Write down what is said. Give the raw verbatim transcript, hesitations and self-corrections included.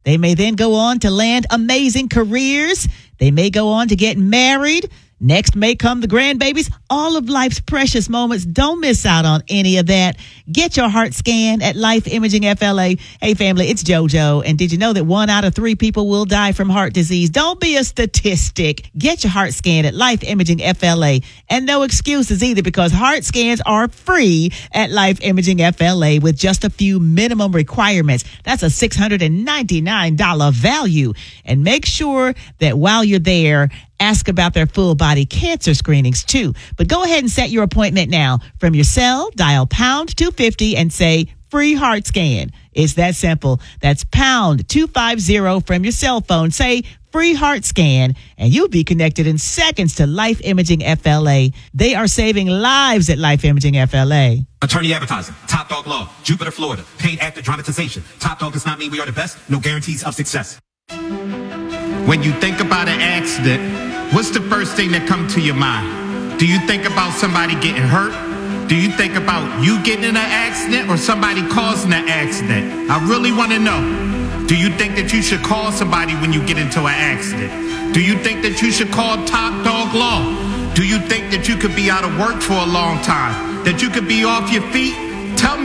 They may then go on to land amazing careers. They may go on to get married. Next may come the grandbabies. All of life's precious moments. Don't miss out on any of that. Get your heart scanned at Life Imaging F L A. Hey, family, it's JoJo. And did you know that one out of three people will die from heart disease? Don't be a statistic. Get your heart scanned at Life Imaging F L A. And no excuses either, because heart scans are free at Life Imaging F L A with just a few minimum requirements. That's a six hundred ninety-nine dollars value. And make sure that while you're there, ask about their full body cancer screenings too. But go ahead and set your appointment now. From your cell, dial pound two fifty and say free heart scan. It's that simple. That's pound two fifty from your cell phone. Say free heart scan and you'll be connected in seconds to Life Imaging F L A. They are saving lives at Life Imaging F L A. Attorney advertising, Top Dog Law, Jupiter, Florida, paid actor dramatization. Top Dog does not mean we are the best, no guarantees of success. When you think about an accident, what's the first thing that comes to your mind? Do you think about somebody getting hurt? Do you think about you getting in an accident or somebody causing an accident? I really want to know. Do you think that you should call somebody when you get into an accident? Do you think that you should call Top Dog Law? Do you think that you could be out of work for a long time? That you could be off your feet?